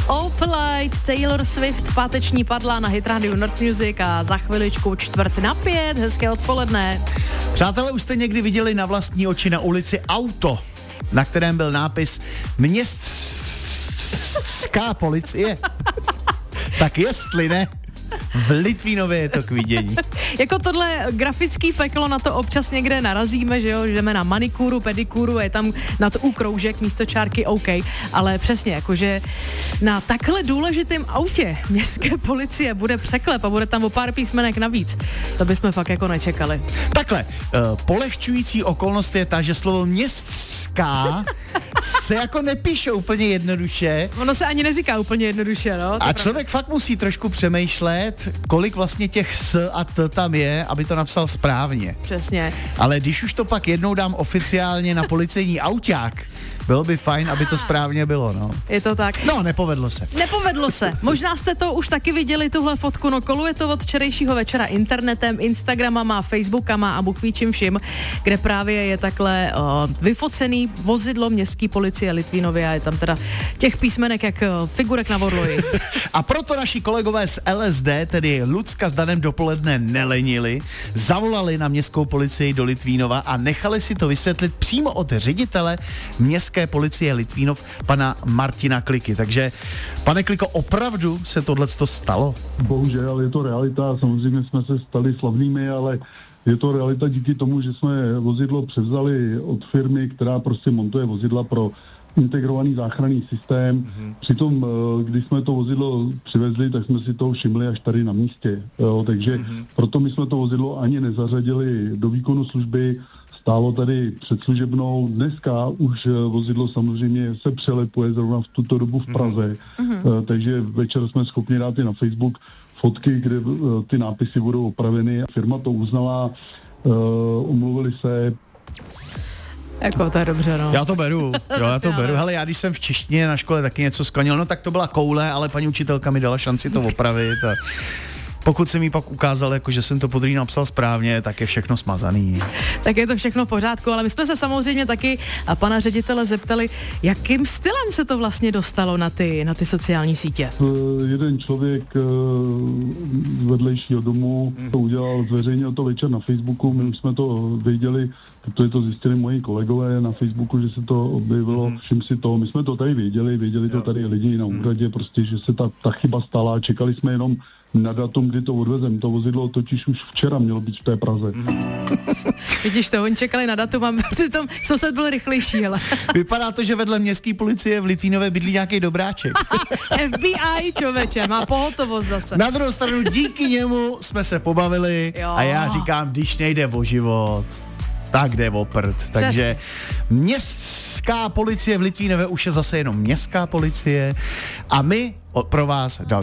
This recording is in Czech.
Opalite, Taylor Swift, páteční padla na Hit Radio Nord Music a za chviličku 4:45, hezké odpoledne. Přátelé, už jste někdy viděli na vlastní oči na ulici auto, na kterém byl nápis Městská policie? Tak jestli ne, v Litvínově je to k vidění. Jako tohle grafický peklo, na to občas někde narazíme, že jo, jdeme na manikúru, pedikúru a je tam na to úkroužek místo čárky OK, ale přesně, jakože na takhle důležitém autě městské policie bude překlep a bude tam o pár písmenek navíc. To bychom fakt jako nečekali. Takhle, polehčující okolnost je ta, že slovo městská se jako nepíše úplně jednoduše. Ono se ani neříká úplně jednoduše, no. A člověk fakt musí trošku přemýšlet, kolik vlastně těch s a t tam je, aby to napsal správně. Přesně. Ale když už to pak jednou dám oficiálně na policejní auták, bylo by fajn, aby to správně bylo, no. Je to tak. No, nepovedlo se. Nepovedlo se. Možná jste to už taky viděli, tuhle fotku, no koluje to od včerejšího večera internetem, Instagramama, Facebookama a bůh ví čím vším, kde právě je takhle vyfocený vozidlo městské policie Litvínově a je tam teda těch písmenek jak figurek na vorloji. A proto naši kolegové z LSD, tedy Lucka s Danem dopoledne nelenili, zavolali na městskou policii do Litvínova a nechali si to vysvětlit přímo od ředitele městské policie Litvínov, pana Martina Kliky. Takže, pane Kliko, opravdu se tohleto stalo? Bohužel, je to realita. Samozřejmě jsme se stali slavnými, ale je to realita díky tomu, že jsme vozidlo převzali od firmy, která prostě montuje vozidla pro integrovaný záchranný systém. Přitom, když jsme to vozidlo přivezli, tak jsme si to všimli až tady na místě. Jo, takže proto my jsme to vozidlo ani nezařadili do výkonu služby. Stálo tady před služebnou. Dneska už vozidlo samozřejmě se přelepuje zrovna v tuto dobu v Praze. Takže večer jsme schopni dát i na Facebook fotky, kde ty nápisy budou opraveny. Firma to uznala, omluvili se. Jako to je dobře, no. Já to beru, beru. Hele, já když jsem v češtině na škole taky něco sklonil, no tak to byla koule, ale paní učitelka mi dala šanci to opravit a pokud jsem jí pak ukázal, jako, že jsem to podrý napsal správně, tak je všechno smazaný. Tak je to všechno v pořádku, ale my jsme se samozřejmě taky a pana ředitele zeptali, jakým stylem se to vlastně dostalo na ty sociální sítě. Jeden člověk z vedlejšího domu to udělal, zveřejnil to večer na Facebooku, my už jsme to věděli, protože to zjistili moji kolegové na Facebooku, že se to objevilo, všim si to, my jsme to tady věděli to tady lidi na úřadě, prostě, že se ta chyba stala, čekali jsme jenom na datum, kdy to odvezem. To vozidlo totiž už včera mělo být v té Praze. Vidíš to, oni čekali na datum a přitom soused byl rychlejší, ale. Vypadá to, že vedle městské policie v Litvínové bydlí nějaký dobráček. FBI, člověče, má pohotovost zase. Na druhou stranu díky němu jsme se pobavili a já říkám, když nejde o život, tak jde o prd. Takže městská policie v Litvínové už je zase jenom městská policie a my pro vás